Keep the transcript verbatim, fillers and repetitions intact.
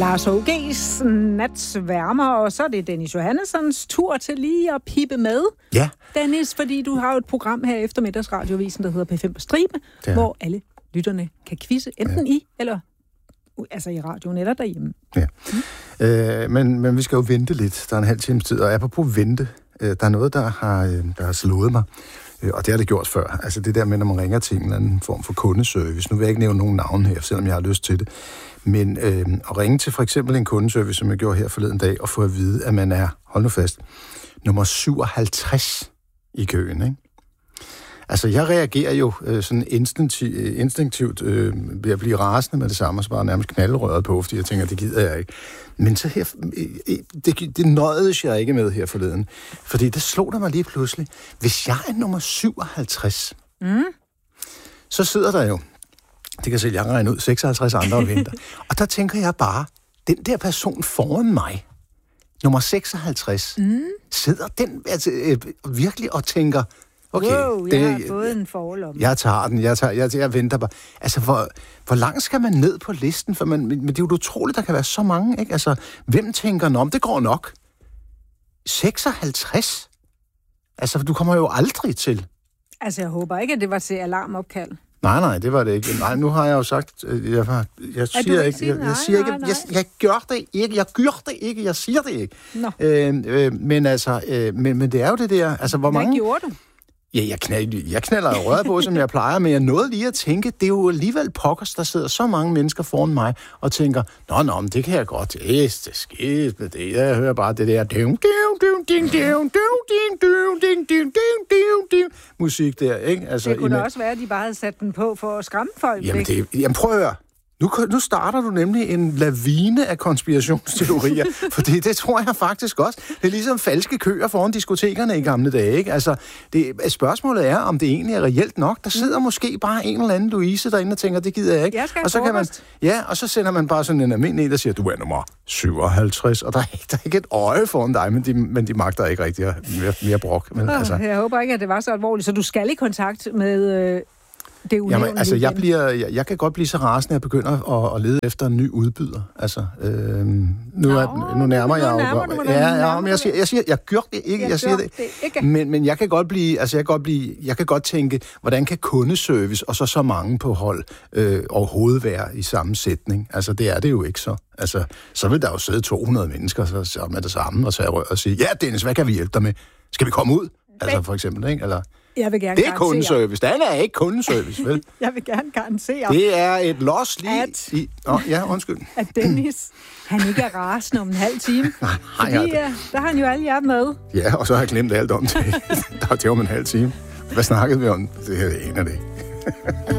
Lars H G's natsværmer, og så er det Dennis Johannessons tur til lige at pippe med. Ja. Dennis, fordi du har jo et program her efter middagsradiovisen, der hedder P fem på stribe, ja. hvor alle lytterne kan quizze, enten ja. i eller altså i radioen eller derhjemme. Ja. Mm. Øh, men, men vi skal jo vente lidt. Der er en halv times tid, og apropos vente, øh, der er noget, der har, øh, der har slået mig. Øh, og det har det gjort før. Altså det der med, når man ringer til en eller anden form for kundeservice. Nu vil jeg ikke nævne nogen navn her, selvom jeg har lyst til det. Men øh, at ringe til for eksempel en kundeservice, som jeg gjorde her forleden dag, og få at vide, at man er, hold nu fast, nummer syvoghalvtreds i køen, ikke? Altså, jeg reagerer jo øh, sådan instinktivt, instinktivt øh, ved at blive rasende med det samme, og så bare nærmest knalderøret på, fordi jeg tænker, det gider jeg ikke. Men så her, øh, det, det nøjedes jeg ikke med her forleden, fordi det slog der mig lige pludselig. Hvis jeg er nummer syvoghalvtreds, mm. så sidder der jo, det kan selv jeg regne ud, seksoghalvtreds andre og venter. Og der tænker jeg bare, den der person foran mig, nummer seksoghalvtreds, mm. sidder den altså, øh, virkelig og tænker, okay, wow, jeg det, har fået en forlomme. Jeg tager den, jeg, tager, jeg, jeg venter bare. Altså, hvor, hvor langt skal man ned på listen? For man, men det er jo utroligt, der kan være så mange, ikke? Altså, hvem tænker, om det går nok? seksoghalvtreds? Altså, du kommer jo aldrig til. Altså, jeg håber ikke, at det var til alarmopkald. Nej, nej, det var det ikke. Nej, nu har jeg jo sagt, jeg, jeg, jeg siger ikke, jeg, jeg siger ikke, jeg, jeg gør det ikke, jeg gør det ikke, jeg siger det ikke. Øh, øh, men altså, øh, men, men det er jo det der, altså, hvor mange... Hvad gjorde du? Ja, jeg, knald, jeg knaller jo røret på, som jeg plejer, men jeg nåede lige at tænke, det er jo alligevel pokkers, der sidder så mange mennesker foran mig, og tænker, nå, nå, men det kan jeg godt, det er skidt med det, jeg hører bare det der, musik der, ikke? Altså, det kunne da også være, at de bare havde sat den på for at skræmme folk. Jamen, det, jamen prøv at høre. Nu, nu starter du nemlig en lavine af konspirationsteorier, for det, det tror jeg faktisk også. Det er ligesom falske køer foran diskotekerne i gamle dage, ikke? Altså, det, spørgsmålet er, om det egentlig er reelt nok. Der sidder mm. måske bare en eller anden Louise derinde og tænker, det gider jeg ikke. Jeg skal og så kan man, ja, og så sender man bare sådan en almindelig en, der siger, du er nummer syvoghalvtreds, og der er, der er ikke et øje foran dig, men de, men de magter ikke rigtig at mere, mere brok. Men, oh, altså. Jeg håber ikke, at det var så alvorligt, så du skal i kontakt med... Øh Det er Jamen, altså, jeg, bliver, jeg, jeg kan godt blive så rasende, at jeg begynder at, at lede efter en ny udbyder. Altså, øh, nu, Nå, er, nu nærmer jeg jo... Ja, ja, men jeg siger, jeg siger, jeg gør det ikke, jeg, jeg siger det. det ikke. Men, men jeg kan godt blive, altså, jeg kan godt blive, jeg kan godt tænke, hvordan kan kundeservice og så så mange på hold øh, overhovedet være i samme sætning? Altså, det er det jo ikke så. Altså, så vil der jo sidde to hundrede mennesker så, så med det samme og, og sige, ja, Dennis, hvad kan vi hjælpe dig med? Skal vi komme ud? Altså, for eksempel, ikke? Eller... Jeg vil gerne det er kundeservice. Det er ikke kundeservice, vel? Jeg vil gerne garantere. Det er et los lige at, i... Oh, ja, undskyld. At Dennis, han ikke er rasende om en halv time. Nej, fordi ja, der har han jo alle jer med. Ja, og så har jeg glemt alt om det. Der var det om en halv time. Hvad snakkede vi om? Det her er en af det.